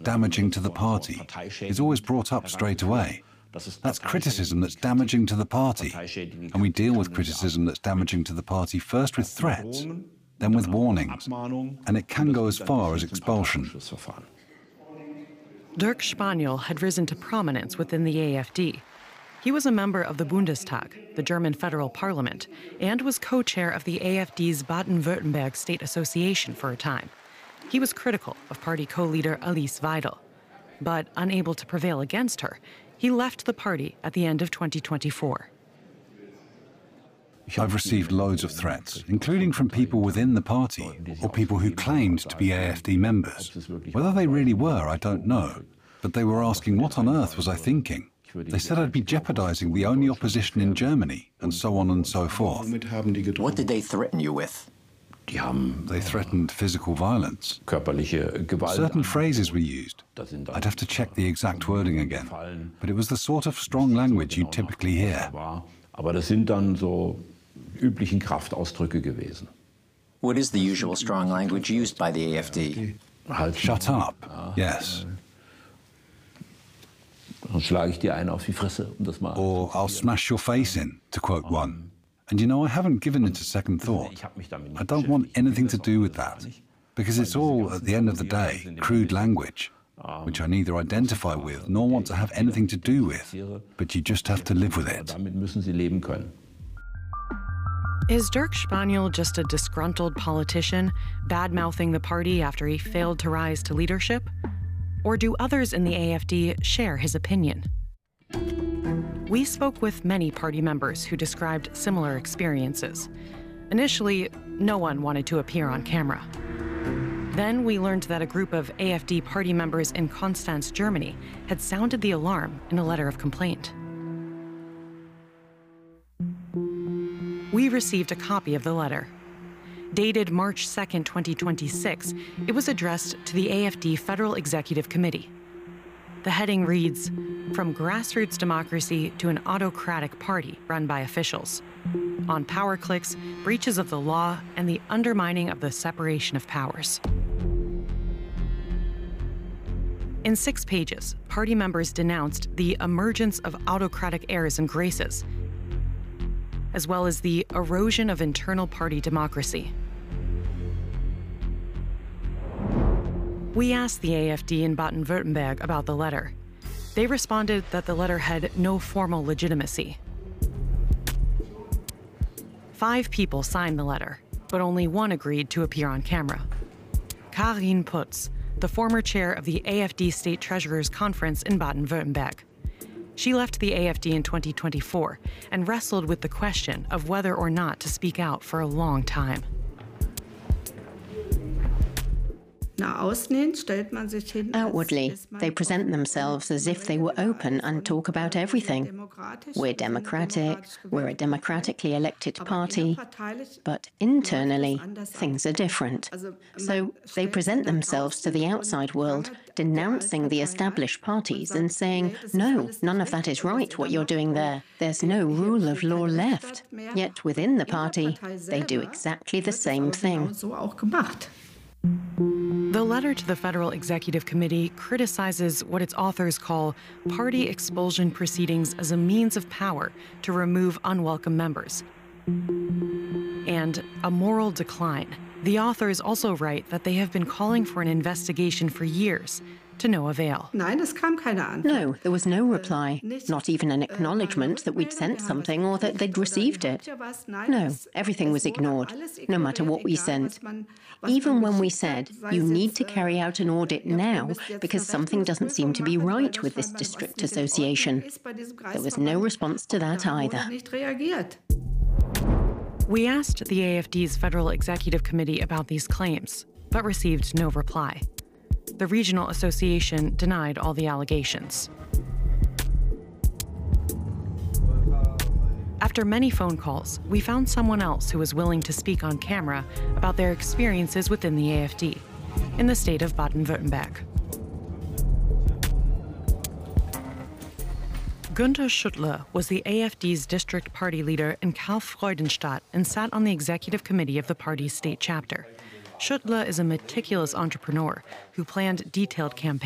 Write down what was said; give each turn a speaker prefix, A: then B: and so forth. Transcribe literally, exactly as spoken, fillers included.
A: damaging to the party is always brought up straight away. That's criticism that's damaging to the party. And we deal with criticism that's damaging to the party first with threats, then with warnings, and it can go as far as expulsion.
B: Dirk Spaniel had risen to prominence within the A F D. He was a member of the Bundestag, the German federal parliament, and was co-chair of the A F D's Baden-Württemberg State Association for a time. He was critical of party co-leader Alice Weidel. But unable to prevail against her, he left the party at the end of twenty twenty-four.
A: I've received loads of threats, including from people within the party or people who claimed to be A F D members. Whether they really were, I don't know. But they were asking what on earth was I thinking. They said I'd be jeopardizing the only opposition in Germany, and so on and so forth.
C: What did they threaten you with?
A: They threatened physical violence. Certain phrases were used. I'd have to check the exact wording again. But it was the sort of strong language you'd typically hear.
D: Aber das sind dann so üblichen Kraftausdrücke gewesen.
C: What is the usual strong language used by the A F D?
A: Shut up, yes.
D: Dann schlage ich dir einen auf die Fresse, um das mal.
A: Or I'll smash your face in, to quote one. And you know, I haven't given it a second thought. I don't want anything to do with that, because it's all, at the end of the day, crude language, which I neither identify with nor want to have anything to do with, but you just have to live with it.
D: Damit müssen sie leben können.
B: Is Dirk Spaniel just a disgruntled politician, bad-mouthing the party after he failed to rise to leadership? Or do others in the A F D share his opinion? We spoke with many party members who described similar experiences. Initially, no one wanted to appear on camera. Then we learned that a group of A F D party members in Konstanz, Germany, had sounded the alarm in a letter of complaint. We received a copy of the letter. Dated March second, twenty twenty-six, it was addressed to the A F D Federal Executive Committee. The heading reads, "From grassroots democracy to an autocratic party run by officials. On power clicks, breaches of the law, and the undermining of the separation of powers." In six pages, party members denounced the emergence of autocratic airs and graces, as well as the erosion of internal party democracy. We asked the A F D in Baden-Württemberg about the letter. They responded that the letter had no formal legitimacy. Five people signed the letter, but only one agreed to appear on camera. Karin Putz, the former chair of the A F D State Treasurers Conference in Baden-Württemberg. She left the A F D in twenty twenty-four and wrestled with the question of whether or not to speak out for a long time.
E: Outwardly, they present themselves as if they were open and talk about everything. We're democratic, we're a democratically elected party, but internally, things are different. So they present themselves to the outside world, denouncing the established parties and saying, no, none of that is right, what you're doing there. There's no rule of law left. Yet within the party, they do exactly the same thing.
B: The letter to the Federal Executive Committee criticizes what its authors call party expulsion proceedings as a means of power to remove unwelcome members, and a moral decline. The authors also write that they have been calling for an investigation for years, to no avail.
E: No, there was no reply, not even an acknowledgement that we'd sent something or that they'd received it. No, everything was ignored, no matter what we sent. Even when we said, you need to carry out an audit now because something doesn't seem to be right with this district association. There was no response to that either.
B: We asked the A F D's Federal Executive Committee about these claims, but received no reply. The regional association denied all the allegations. After many phone calls, we found someone else who was willing to speak on camera about their experiences within the A F D in the state of Baden-Württemberg. Günther Schuttler was the A F D's district party leader in Kaufreudenstadt and sat on the executive committee of the party's state chapter. Schuttler is a meticulous entrepreneur who planned detailed campaigns.